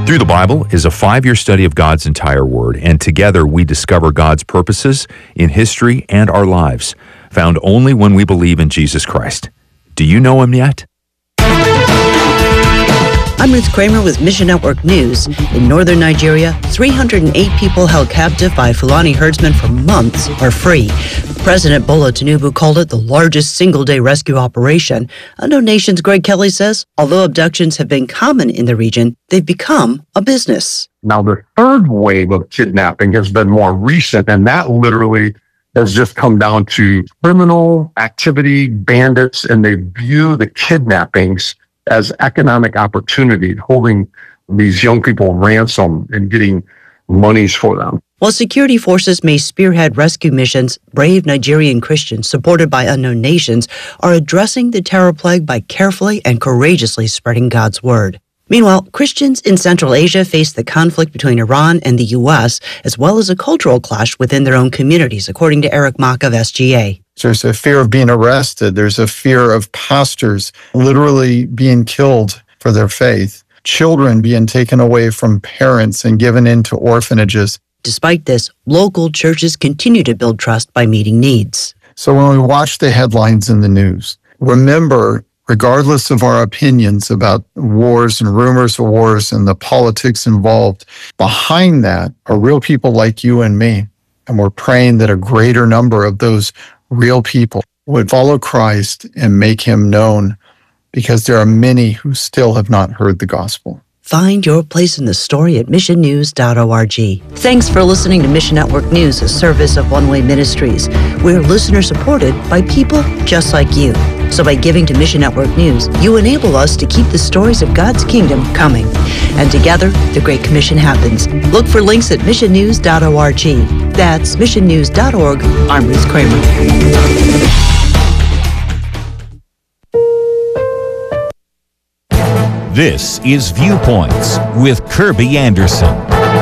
Through the Bible is a 5-year study of God's entire Word, and together we discover God's purposes in history and our lives, found only when we believe in Jesus Christ. Do you know Him yet? I'm Ruth Kramer with Mission Network News. In northern Nigeria, 308 people held captive by Fulani herdsmen for months are free. President Bola Tinubu called it the largest single-day rescue operation. Unknown Nation's Greg Kelly says, although abductions have been common in the region, they've become a business. Now, the third wave of kidnapping has been more recent, and that literally has just come down to criminal activity, bandits, and they view the kidnappings as economic opportunity, holding these young people ransom and getting monies for them. While security forces may spearhead rescue missions, brave Nigerian Christians supported by Unknown Nations are addressing the terror plague by carefully and courageously spreading God's word. Meanwhile, Christians in Central Asia face the conflict between Iran and the U.S., as well as a cultural clash within their own communities, according to Eric Mock of SGA. There's a fear of being arrested. There's a fear of pastors literally being killed for their faith, children being taken away from parents and given into orphanages. Despite this, local churches continue to build trust by meeting needs. So when we watch the headlines in the news, remember, regardless of our opinions about wars and rumors of wars and the politics involved, behind that are real people like you and me. And we're praying that a greater number of those real people would follow Christ and make Him known, because there are many who still have not heard the gospel. Find your place in the story at missionnews.org. Thanks for listening to Mission Network News, a service of One Way Ministries. We're listener-supported by people just like you. So by giving to Mission Network News, you enable us to keep the stories of God's kingdom coming. And together, the Great Commission happens. Look for links at missionnews.org. That's missionnews.org. I'm Ruth Kramer. This is Viewpoints with Kirby Anderson.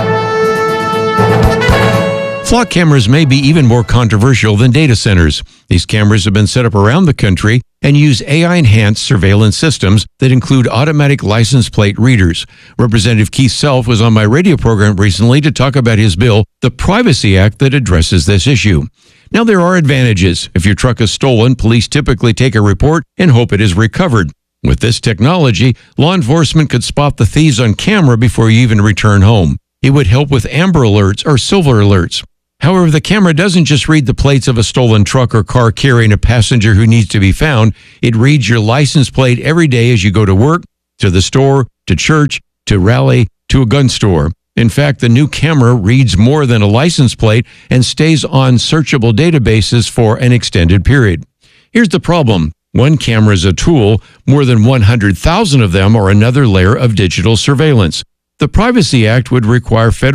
Flock cameras may be even more controversial than data centers. These cameras have been set up around the country and use AI-enhanced surveillance systems that include automatic license plate readers. Representative Keith Self was on my radio program recently to talk about his bill, the Privacy Act, that addresses this issue. Now, there are advantages. If your truck is stolen, police typically take a report and hope it is recovered. With this technology, law enforcement could spot the thieves on camera before you even return home. It would help with Amber Alerts or Silver Alerts. However, the camera doesn't just read the plates of a stolen truck or car carrying a passenger who needs to be found. It reads your license plate every day as you go to work, to the store, to church, to rally, to a gun store. In fact, the new camera reads more than a license plate and stays on searchable databases for an extended period. Here's the problem. One camera is a tool. More than 100,000 of them are another layer of digital surveillance. The Privacy Act would require federal